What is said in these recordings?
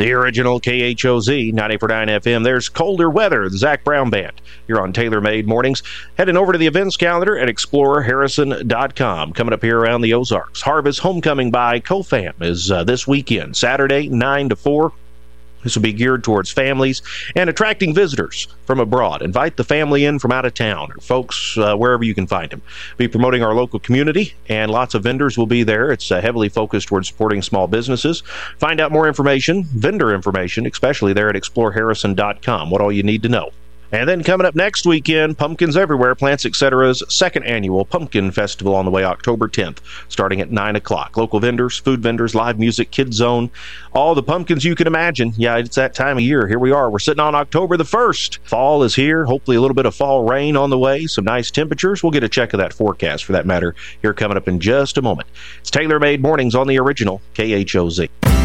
The original KHOZ 94.9 FM. There's Colder Weather, the Zach Brown Band. You're on Tailor Made Mornings. Heading over to the events calendar at ExplorerHarrison.com. Coming up here around the Ozarks. Harvest Homecoming by CoFam is this weekend, Saturday, 9 to 4. This will be geared towards families and attracting visitors from abroad. Invite the family in from out of town, or folks wherever you can find them. Be promoting our local community, and lots of vendors will be there. It's heavily focused towards supporting small businesses. Find out more information, vendor information, especially there at ExplorerHarrison.com, what all you need to know. And then coming up next weekend, Pumpkins Everywhere, Plants Etc.'s second annual Pumpkin Festival on the way October 10th, starting at 9 o'clock. Local vendors, food vendors, live music, kids zone, all the pumpkins you can imagine. Yeah, it's that time of year. Here we are. We're sitting on October the 1st. Fall is here. Hopefully a little bit of fall rain on the way. Some nice temperatures. We'll get a check of that forecast, for that matter, here coming up in just a moment. It's Tailor Made Mornings on the original KHOZ.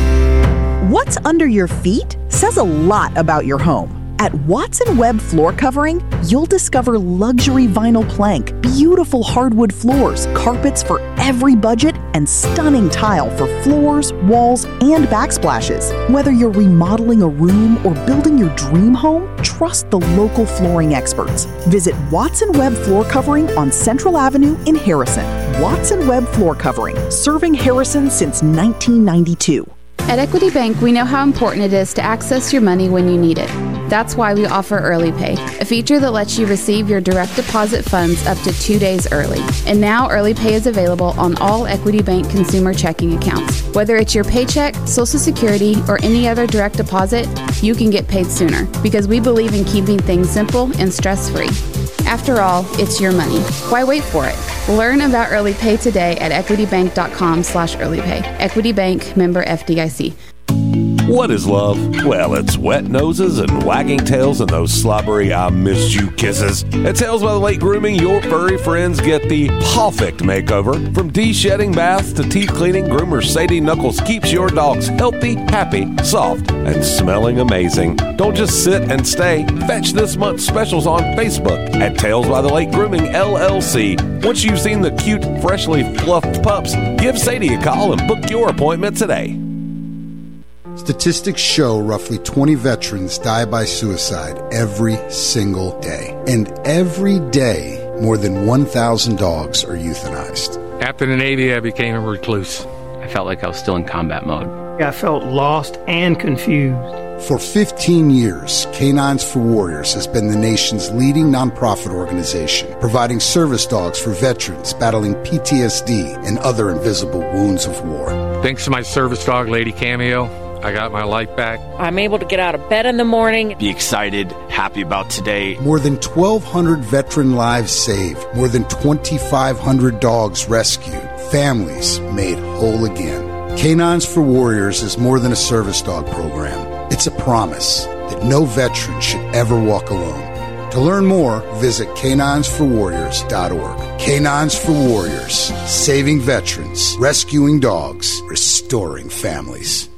What's under your feet says a lot about your home. At Watson Webb Floor Covering, you'll discover luxury vinyl plank, beautiful hardwood floors, carpets for every budget, and stunning tile for floors, walls, and backsplashes. Whether you're remodeling a room or building your dream home, trust the local flooring experts. Visit Watson Webb Floor Covering on Central Avenue in Harrison. Watson Webb Floor Covering, serving Harrison since 1992. At Equity Bank, we know how important it is to access your money when you need it. That's why we offer Early Pay, a feature that lets you receive your direct deposit funds up to 2 days early. And now Early Pay is available on all Equity Bank consumer checking accounts. Whether it's your paycheck, Social Security, or any other direct deposit, you can get paid sooner because we believe in keeping things simple and stress-free. After all, it's your money. Why wait for it? Learn about Early Pay today at equitybank.com/earlypay. Equity Bank, member FDIC. What is love? Well, it's wet noses and wagging tails and those slobbery I missed you kisses. At Tails by the Lake Grooming, your furry friends get the perfect makeover. From de-shedding baths to teeth cleaning, groomer Sadie Knuckles keeps your dogs healthy, happy, soft, and smelling amazing. Don't just sit and stay. Fetch this month's specials on Facebook at Tails by the Lake Grooming LLC. Once you've seen the cute, freshly fluffed pups, give Sadie a call and book your appointment today. Statistics show roughly 20 veterans die by suicide every single day. And every day, more than 1,000 dogs are euthanized. After the Navy, I became a recluse. I felt like I was still in combat mode. I felt lost and confused. For 15 years, Canines for Warriors has been the nation's leading nonprofit organization, providing service dogs for veterans battling PTSD and other invisible wounds of war. Thanks to my service dog, Lady Cameo, I got my life back. I'm able to get out of bed in the morning. Be excited, happy about today. More than 1,200 veteran lives saved. More than 2,500 dogs rescued. Families made whole again. Canines for Warriors is more than a service dog program. It's a promise that no veteran should ever walk alone. To learn more, visit caninesforwarriors.org. Canines for Warriors, saving veterans, rescuing dogs, restoring families.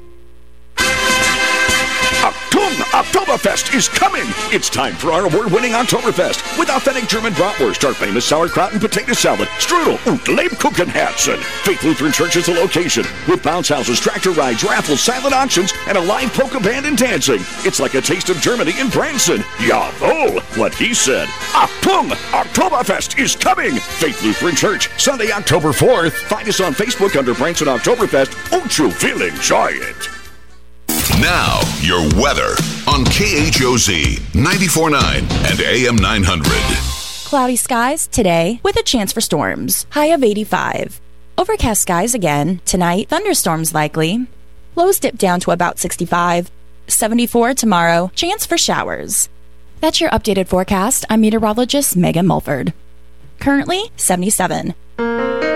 Oktoberfest is coming! It's time for our award-winning Oktoberfest with authentic German bratwurst, our famous sauerkraut and potato salad, strudel, und Lebkuchenherzen. Faith Lutheran Church is the location with bounce houses, tractor rides, raffles, silent auctions, and a live polka band and dancing. It's like a taste of Germany in Branson. Jawohl, what he said. Achtung! Oktoberfest is coming! Faith Lutheran Church, Sunday, October 4th. Find us on Facebook under Branson Oktoberfest, and you will enjoy it. Now, your weather on KHOZ 94.9 and AM 900. Cloudy skies today with a chance for storms. High of 85. Overcast skies again. Tonight, thunderstorms likely. Lows dip down to about 65. 74 tomorrow. Chance for showers. That's your updated forecast. I'm meteorologist Megan Mulford. Currently, 77.